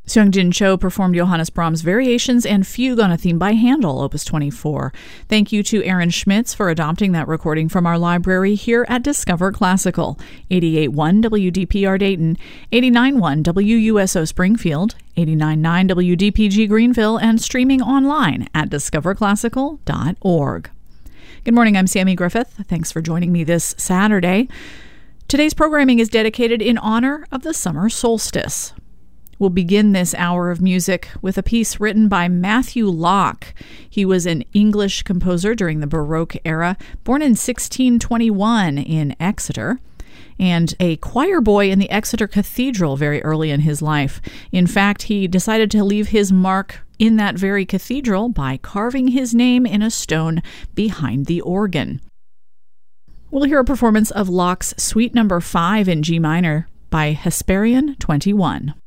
Seung-Jin Cho performed Johannes Brahms' Variations and Fugue on a Theme by Handel, Opus 24. Thank you to Aaron Schmitz for adopting that recording from our library here at Discover Classical. 88.1 WDPR Dayton, 89.1 WUSO Springfield, 89.9 WDPG Greenville, and streaming online at discoverclassical.org. Good morning, I'm Sammy Griffith. Thanks for joining me this Saturday. Today's programming is dedicated in honor of the summer solstice. We'll begin this hour of music with a piece written by Matthew Locke. He was an English composer during the Baroque era, born in 1621 in Exeter, and a choir boy in the Exeter Cathedral very early in his life. In fact, he decided to leave his mark in that very cathedral by carving his name in a stone behind the organ. We'll hear a performance of Locke's Suite No. 5 in G minor by Hesperian 21.